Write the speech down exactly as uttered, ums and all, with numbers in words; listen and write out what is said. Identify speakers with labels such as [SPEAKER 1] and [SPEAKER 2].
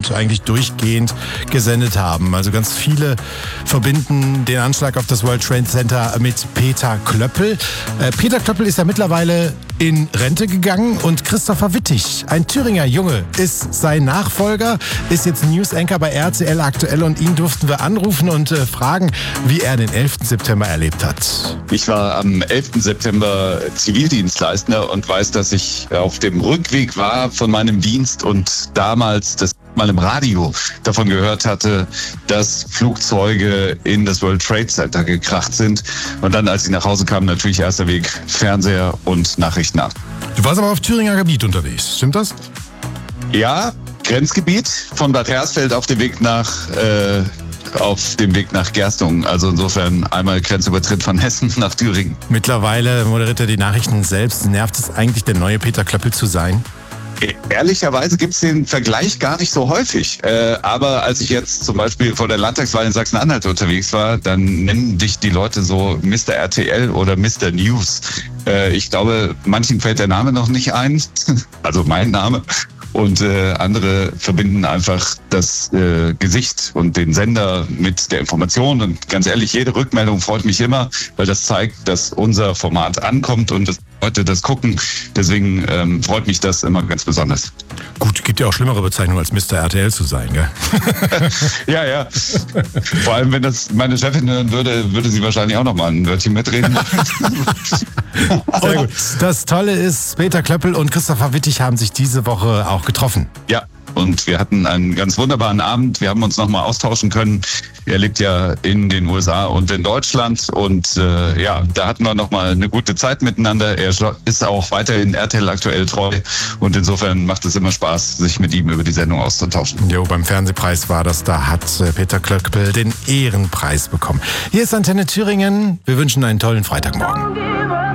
[SPEAKER 1] und eigentlich durchgehend gesendet haben. Also ganz viele verbinden den Anschlag auf das World Trade Center mit Peter Klöppel. Äh, Peter Klöppel ist ja mittlerweile in Rente gegangen und Christopher Wittig, ein Thüringer Junge, ist sein Nachfolger, ist jetzt News Anchor bei R T L aktuell und ihn durften wir anrufen und äh, fragen, wie er den elften September erlebt hat.
[SPEAKER 2] Ich war am elften September Zivildienstleister und weiß, dass ich auf dem Rückweg war von meinem Dienst und damals das mal im Radio davon gehört hatte, dass Flugzeuge in das World Trade Center gekracht sind. Und dann, als ich nach Hause kam, natürlich erster Weg Fernseher und Nachrichten ab.
[SPEAKER 1] Du warst aber auf Thüringer Gebiet unterwegs, stimmt das?
[SPEAKER 2] Ja, Grenzgebiet von Bad Hersfeld auf dem Weg nach äh, auf dem Weg nach Gerstungen. Also insofern einmal Grenzübertritt von Hessen nach Thüringen.
[SPEAKER 1] Mittlerweile moderiert er die Nachrichten selbst. Nervt es eigentlich, der neue Peter Klöppel zu sein?
[SPEAKER 2] Ehrlicherweise gibt es den Vergleich gar nicht so häufig. Äh, aber als ich jetzt zum Beispiel vor der Landtagswahl in Sachsen-Anhalt unterwegs war, dann nennen dich die Leute so Mister R T L oder Mister News. Äh, ich glaube, manchen fällt der Name noch nicht ein. Also mein Name. Und äh, andere verbinden einfach das äh, Gesicht und den Sender mit der Information. Und ganz ehrlich, jede Rückmeldung freut mich immer, weil das zeigt, dass unser Format ankommt und dass Leute das gucken. Deswegen ähm, freut mich das immer ganz besonders.
[SPEAKER 1] Gut, gibt ja auch schlimmere Bezeichnungen als Mister R T L zu sein, gell?
[SPEAKER 2] Ja, ja. Vor allem, wenn das meine Chefin hören würde, würde sie wahrscheinlich auch noch mal ein Wörtchen mitreden.
[SPEAKER 1] Sehr gut. Das Tolle ist, Peter Klöppel und Christopher Wittig haben sich diese Woche auch getroffen.
[SPEAKER 2] Ja, und wir hatten einen ganz wunderbaren Abend. Wir haben uns nochmal austauschen können. Er lebt ja in den U S A und in Deutschland. Und äh, ja, da hatten wir nochmal eine gute Zeit miteinander. Er ist auch weiterhin R T L aktuell treu. Und insofern macht es immer Spaß, sich mit ihm über die Sendung auszutauschen.
[SPEAKER 1] Jo, beim Fernsehpreis war das, da hat Peter Klöppel den Ehrenpreis bekommen. Hier ist Antenne Thüringen. Wir wünschen einen tollen Freitagmorgen.